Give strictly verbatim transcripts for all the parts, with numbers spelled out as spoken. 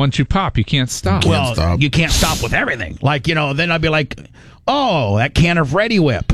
once you pop, you can't stop. Can't well, stop. you can't stop with everything. Like, you know, then I'd be like, oh, that can of Ready Whip.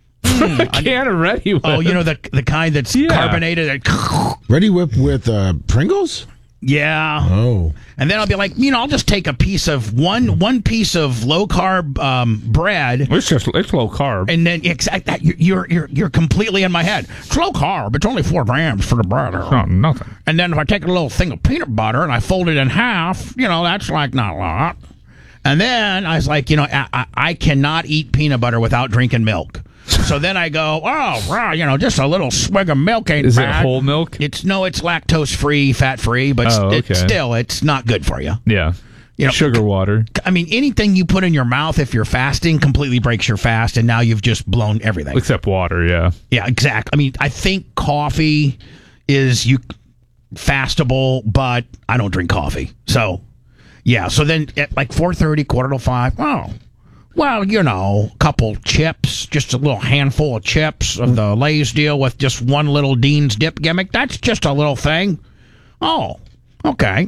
A can of Ready Whip. Oh, you know, the the kind that's Yeah. carbonated. Ready Whip with uh, Pringles? Yeah. Oh. And then I'll be like, you know, I'll just take a piece of one one piece of low carb um, bread. It's just it's low carb. And then exact that you're you're you're completely in my head. It's low carb. It's only four grams for the bread. Oh, nothing. And then if I take a little thing of peanut butter and I fold it in half, you know, that's like not a lot. And then I was like, you know, I, I, I cannot eat peanut butter without drinking milk. So then I go, oh, wow, you know, just a little swig of milk ain't Is bad. it whole milk? It's no, it's lactose free, fat free, but Oh, it's okay. still, it's not good for you. Yeah. You know, Sugar water. I mean, anything you put in your mouth if you're fasting completely breaks your fast, and now you've just blown everything. Except water, yeah. Yeah, exactly. I mean, I think coffee is you fastable, but I don't drink coffee. So, yeah. So then at like four thirty, quarter to five, oh, well, you know, a couple chips, just a little handful of chips of the Lay's deal with just one little Dean's dip gimmick. That's just a little thing. Oh, okay.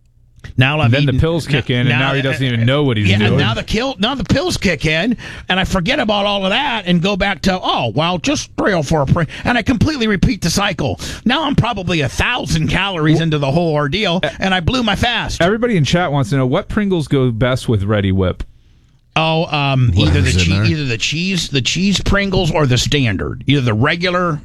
Now I've Then eaten, the pills kick in, and now he doesn't even know what he's yeah, doing. now the kill, now the pills kick in, and I forget about all of that and go back to oh well, just three or four, pre- and I completely repeat the cycle. Now I'm probably a thousand calories into the whole ordeal, and I blew my fast. Everybody in chat wants to know what Pringles go best with Ready Whip. Oh, um, either the Whatever's in cheese, there. either the cheese, the cheese Pringles, or the standard, either the regular,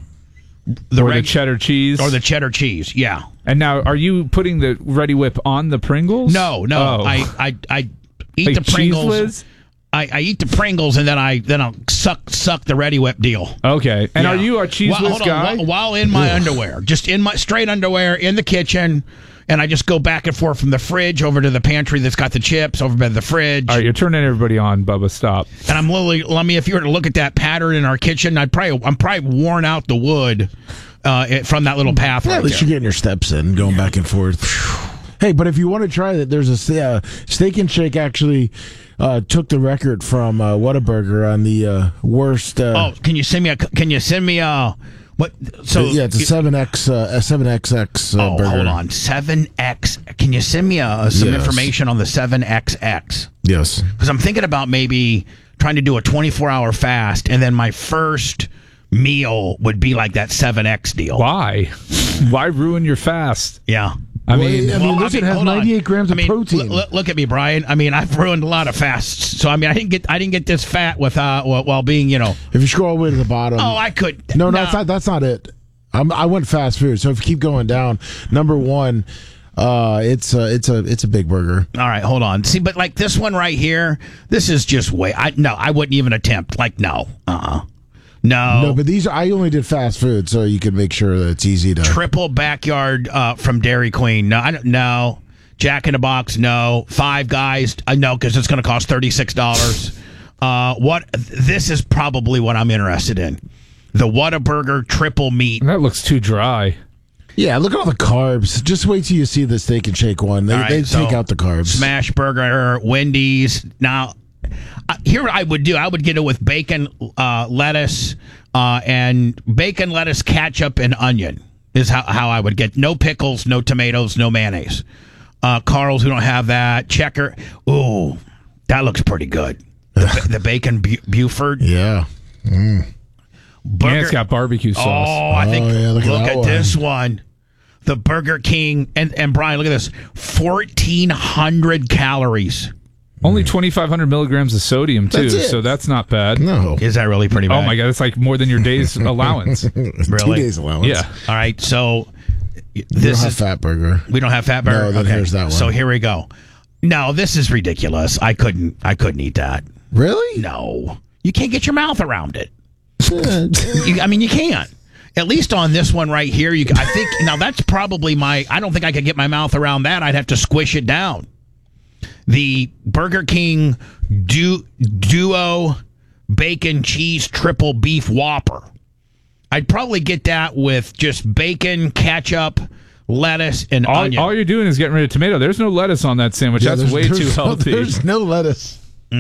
the or reg- the cheddar cheese. or the cheddar cheese. Yeah. And now, are you putting the Ready Whip on the Pringles? No, no. Oh. I, I, I eat Like the Cheese Pringles. Whiz? I, I eat the Pringles and then I then I'll suck suck the Ready Whip deal. Okay. And Yeah. are you a Cheese Well, Whiz hold on, guy? While, while in my underwear, just in my straight underwear in the kitchen, and I just go back and forth from the fridge over to the pantry that's got the chips over by the fridge. All right, you're turning everybody on, Bubba. Stop. And I'm literally, let me, if you were to look at that pattern in our kitchen, I'd probably, I'm probably worn out the wood uh, it- from that little path. Yeah, right at least there. you're getting your steps in, going back and forth. Hey, but if you want to try that, there's a st- uh, Steak and Shake actually uh, took the record from uh, Whataburger on the uh, worst. Uh, Oh, can you send me a? Can you send me a? What? So yeah, it's a seven X, uh, a seven X X uh, Oh, burger. hold on, seven X. Can you send me a, some Yes. information on the seven X X? Yes. Because I'm thinking about maybe trying to do a twenty-four hour fast, and then my first meal would be like that seven X deal. Why? Why ruin your fast? Yeah. I Well, mean, I mean, listen, it has hold on. ninety-eight grams I of mean, protein. l- l- look at me, Brian. I mean, I've ruined a lot of fasts. So I mean, I didn't get I didn't get this fat with uh while, while being, you know. If you scroll all the way to the bottom. Oh, I could. No, no, that's not. That's not it. I'm, I went fast food. So if you keep going down, number one, uh, it's a, it's a, it's a big burger. All right, hold on. See, but like this one right here, this is just way. I no, I wouldn't even attempt. Like no, uh, uh no. No, but these I only did fast food, so you can make sure that it's easy to. Triple backyard uh, from Dairy Queen. No, I don't. No. Jack in the Box. No. Five Guys. Uh, no, because it's going to cost thirty six dollars. Uh, what? This is probably what I'm interested in. The Whataburger triple meat. that looks too dry. Yeah, look at all the carbs. Just wait till you see the Steak and Shake one. They, All right, they so take out the carbs. Smash Burger, Wendy's. Now, uh, here what I would do. I would get it with bacon, uh, lettuce, uh, and bacon, lettuce, ketchup, and onion is how, how I would get. No pickles, no tomatoes, no mayonnaise. Uh, Carl's, we don't have that. Checker. Ooh, that looks pretty good. The, the bacon Bu- Buford. Yeah. Burger. And it's got barbecue sauce. Oh, I think Oh, yeah, look, look at at, that one. this one. The Burger King and, and Brian, look at this. fourteen hundred calories. Only twenty-five hundred milligrams of sodium, too, That's it. so that's not bad. No. Is that really pretty bad? Oh, my God. It's like more than your day's allowance. Two Really? days allowance. Yeah. All right, so We this don't have is fat burger. we don't have fat burger. No, then okay. here's that one. So here we go. No, this is ridiculous. I couldn't. I couldn't eat that. Really? No, you can't get your mouth around it. You, I mean, you can't. At least on this one right here, you. I think now that's probably my. I don't think I could get my mouth around that. I'd have to squish it down. The Burger King du, Duo Bacon Cheese Triple Beef Whopper. I'd probably get that with just bacon, ketchup, lettuce, and All, onion. all you're doing is getting rid of tomato. There's no lettuce on that sandwich. Yeah, That's there's- way there's too no- healthy. There's no lettuce.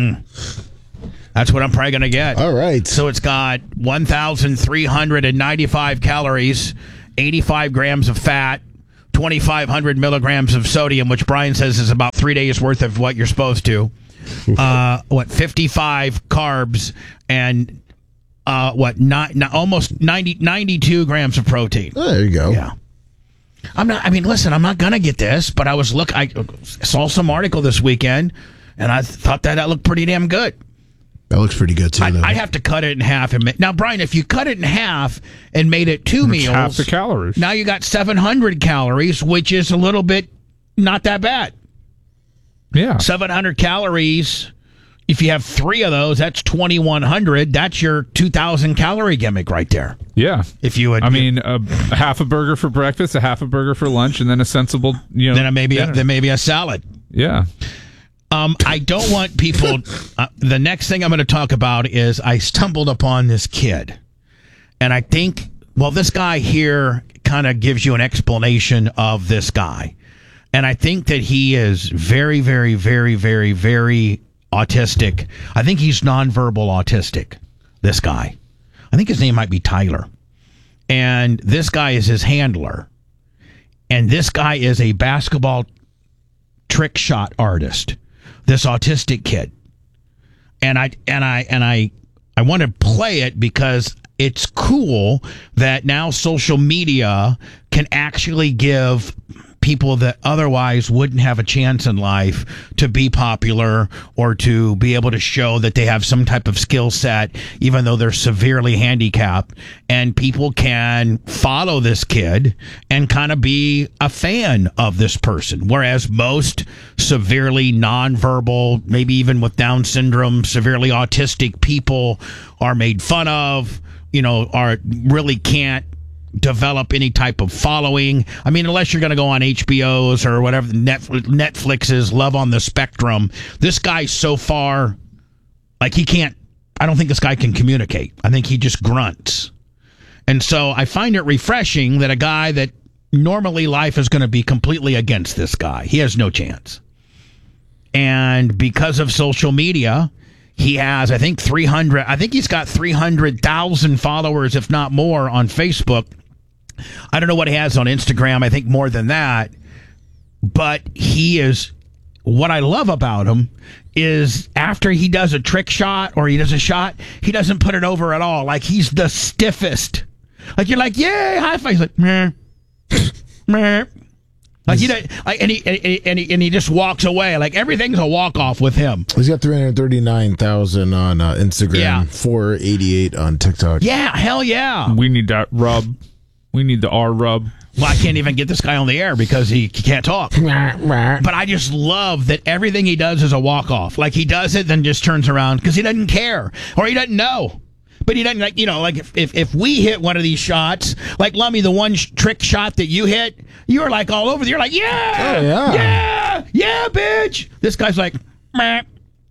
That's what I'm probably going to get. All right. So it's got one thousand three hundred ninety-five calories, eighty-five grams of fat, twenty-five hundred milligrams of sodium, which Brian says is about three days worth of what you're supposed to. Uh, what, fifty-five carbs and uh, what, not, not, almost ninety, ninety-two grams of protein. Oh, there you go. Yeah. I'm not, I mean, listen, I'm not going to get this, but I was look, I saw some article this weekend and I thought that that looked pretty damn good. That looks pretty good too. I, though. I'd have to cut it in half. And ma- now, Brian, if you cut it in half and made it two It's meals, half the calories. now you got seven hundred calories, which is a little bit not that bad. Yeah. seven hundred calories. If you have three of those, that's twenty-one hundred. That's your two thousand calorie gimmick right there. Yeah. If you would, I mean, a, a half a burger for breakfast, a half a burger for lunch, and then a sensible, you know. then it maybe a, dinner. then maybe a salad. Yeah. Um, I don't want people. Uh, the next thing I'm going to talk about is I stumbled upon this kid, and I think, well, this guy here kind of gives you an explanation of this guy, and I think that he is very, very, very, very, very autistic. I think he's nonverbal autistic. This guy, I think his name might be Tyler, and this guy is his handler, and this guy is a basketball trick shot artist. This autistic kid, and I and I and I I want to play it because it's cool that now social media can actually give people that otherwise wouldn't have a chance in life to be popular or to be able to show that they have some type of skill set, even though they're severely handicapped. And people can follow this kid and kind of be a fan of this person. Whereas most severely nonverbal, maybe even with Down syndrome, severely autistic people are made fun of, you know, are really can't develop any type of following. I mean, unless you're going to go on H B O's or whatever Netflix's Love on the Spectrum. This guy so far, like he can't, I don't think this guy can communicate. I think he just grunts. And so I find it refreshing that a guy that normally life is going to be completely against this guy. He has no chance. And because of social media, he has, I think, three hundred, I think he's got three hundred thousand followers, if not more, on Facebook. I don't know what he has on Instagram. I think more than that. But he is, what I love about him is after he does a trick shot or he does a shot, he doesn't put it over at all. Like he's the stiffest. Like you're like, yay, high five. He's like, meh, meh. Like he, like, and he and he and he and he just walks away. Like everything's a walk off with him. He's got three hundred thirty nine thousand on uh, Instagram, Yeah. four eighty eight on TikTok. Yeah, hell yeah. We need that rub. We need the R rub. Well, I can't even get this guy on the air because he, he can't talk. But I just love that everything he does is a walk off. Like he does it, then just turns around because he doesn't care or he doesn't know. But he doesn't, like, you know, like if, if, if we hit one of these shots, like Lummy, the one sh- trick shot that you hit, you're like all over. You're like, yeah, Oh, yeah. yeah, yeah, bitch. This guy's like, meh.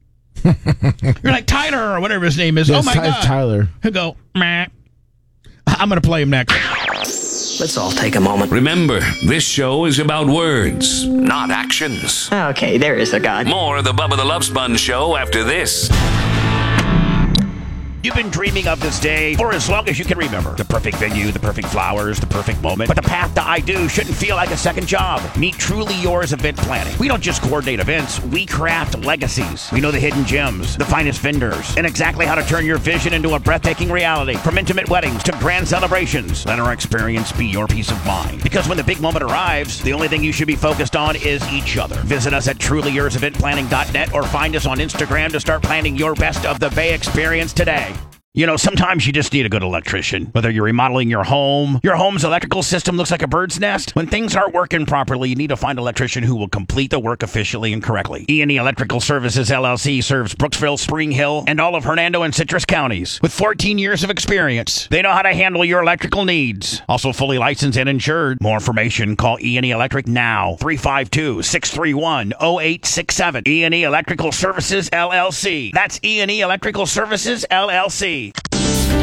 You're like Tyler or whatever his name is. Yes, oh my Ty- God. Tyler. He'll go, meh. I'm going to play him next. Let's all take a moment. Remember, this show is about words, not actions. Okay, there is a God. More of the Bubba the Love Sponge show after this. You've been dreaming of this day for as long as you can remember. The perfect venue, the perfect flowers, the perfect moment. But the path to I do shouldn't feel like a second job. Meet Truly Yours Event Planning. We don't just coordinate events, we craft legacies. We know the hidden gems, the finest vendors, and exactly how to turn your vision into a breathtaking reality. From intimate weddings to grand celebrations, let our experience be your peace of mind. Because when the big moment arrives, the only thing you should be focused on is each other. Visit us at truly yours event planning dot net or find us on Instagram to start planning your best of the Bay experience today. You know, sometimes you just need a good electrician. Whether you're remodeling your home, your home's electrical system looks like a bird's nest. When things aren't working properly, you need to find an electrician who will complete the work efficiently and correctly. E and E Electrical Services, L L C serves Brooksville, Spring Hill, and all of Hernando and Citrus counties. With fourteen years of experience, they know how to handle your electrical needs. Also fully licensed and insured. More information, call E and E Electric now. three five two, six three one, zero eight six seven. E and E Electrical Services, L L C. That's E and E Electrical Services, L L C.